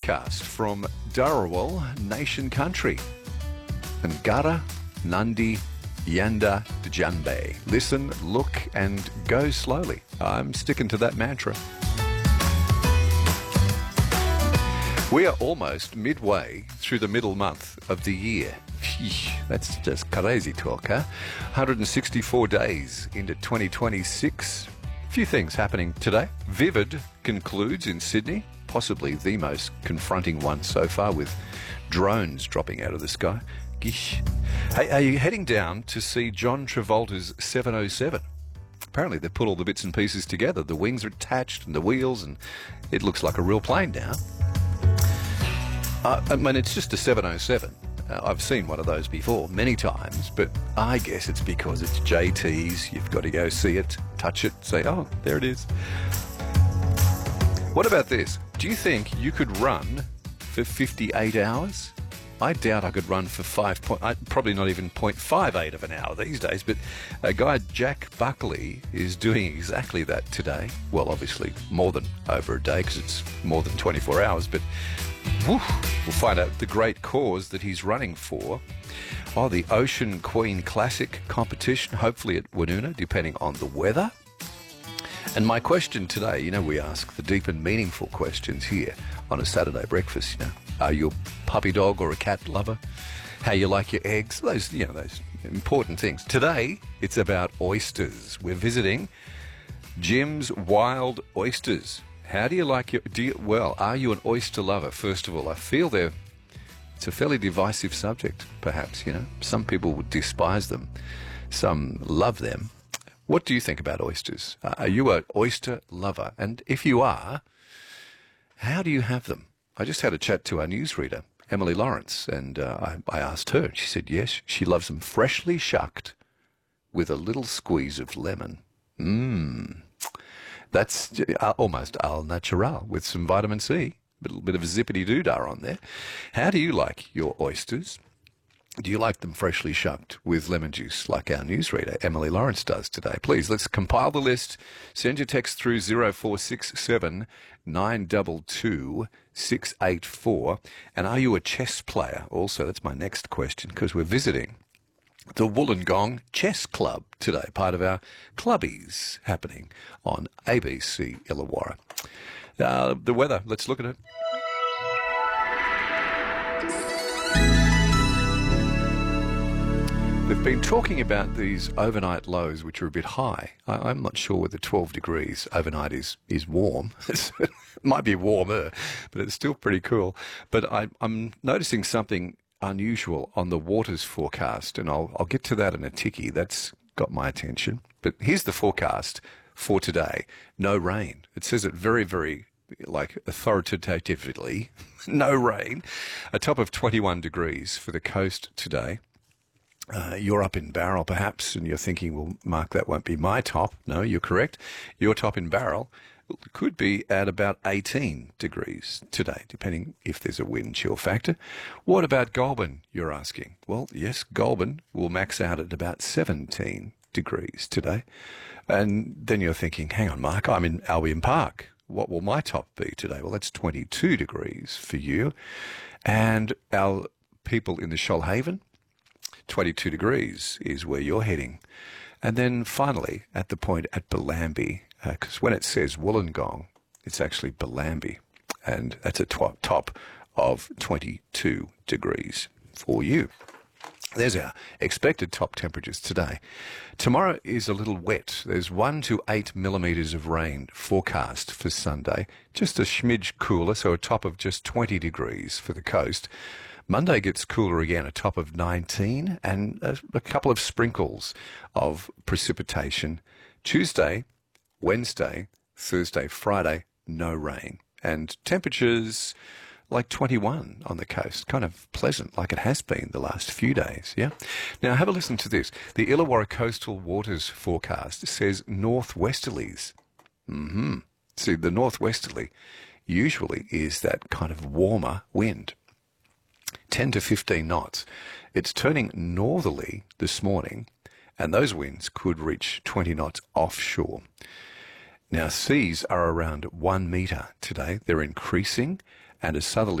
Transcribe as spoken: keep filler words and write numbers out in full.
forecast from Dharawal Nation Country. Ngara, Nandi, Yanda, Djambe. Listen, look and go slowly. I'm sticking to that mantra. We are almost midway through the middle month of the year. Eesh, that's just crazy talk, huh? one hundred sixty-four days into twenty twenty-six. A few things happening today. Vivid concludes in Sydney, possibly the most confronting one so far, with drones dropping out of the sky. Gish. Hey, are you heading down to see John Travolta's seven oh seven? Apparently they've put all the bits and pieces together. The wings are attached and the wheels, and it looks like a real plane now. Uh, I mean, it's just a seven oh seven. Uh, I've seen one of those before many times, but I guess it's because it's J T's. You've got to go see it, touch it, say, oh, there it is. What about this? Do you think you could run for fifty-eight hours? I doubt I could run for five point, uh, probably not even zero point five eight of an hour these days, but a guy, Jack Buckley, is doing exactly that today. Well, obviously more than over a day because it's more than twenty-four hours, but whew, we'll find out the great cause that he's running for. Oh, the Ocean Queen Classic competition, hopefully at Woonona, depending on the weather. And my question today, you know, we ask the deep and meaningful questions here on a Saturday breakfast, you know. Are you a puppy dog or a cat lover? How you like your eggs? Those, you know, those important things. Today, it's about oysters. We're visiting Jim's Wild Oysters. How do you like your... Do you, well, are you an oyster lover? First of all, I feel they're... It's a fairly divisive subject, perhaps, you know. Some people would despise them. Some love them. What do you think about oysters? Uh, are you an oyster lover? And if you are, how do you have them? I just had a chat to our newsreader, Emily Lawrence, and uh, I, I asked her, and she said yes, she loves them freshly shucked with a little squeeze of lemon. Mmm. That's almost al natural with some vitamin C, a little bit of zippity-doo-dah on there. How do you like your oysters? Do you like them freshly shucked with lemon juice like our newsreader, Emily Lawrence, does today? Please, let's compile the list. Send your text through zero four six seven nine two two six eight four. And are you a chess player? Also, that's my next question, because we're visiting the Wollongong Chess Club today, part of our clubbies happening on A B C Illawarra. Uh, the weather, let's look at it. They've been talking about these overnight lows, which are a bit high. I, I'm not sure whether twelve degrees overnight is, is warm. It might be warmer, but it's still pretty cool. But I, I'm noticing something unusual on the waters forecast, and I'll, I'll get to that in a ticky. That's got my attention. But here's the forecast for today. No rain. It says it very, very, like, authoritatively. No rain. A top of twenty-one degrees for the coast today. Uh, you're up in Bowral, perhaps, and you're thinking, well, Mark, that won't be my top. No, you're correct. Your top in Bowral could be at about eighteen degrees today, depending if there's a wind chill factor. What about Goulburn, you're asking? Well, yes, Goulburn will max out at about seventeen degrees today. And then you're thinking, hang on, Mark, I'm in Albion Park. What will my top be today? Well, that's twenty-two degrees for you. And our people in the Shoalhaven, twenty-two degrees is where you're heading. And then finally, at the point at Bellambi, because uh, when it says Wollongong, it's actually Bellambi, and that's a top, top of twenty-two degrees for you. There's our expected top temperatures today. Tomorrow is a little wet. There's one to eight millimetres of rain forecast for Sunday. Just a smidge cooler, so a top of just twenty degrees for the coast. Monday gets cooler again, a top of nineteen, and a, a couple of sprinkles of precipitation. Tuesday, Wednesday, Thursday, Friday, no rain. And temperatures like twenty-one on the coast, kind of pleasant like it has been the last few days, yeah? Now, have a listen to this. The Illawarra Coastal Waters forecast says northwesterlies. Mm-hmm. See, the northwesterly usually is that kind of warmer wind. ten to fifteen knots. It's turning northerly this morning, and those winds could reach twenty knots offshore. Now, seas are around one metre today. They're increasing, and a southerly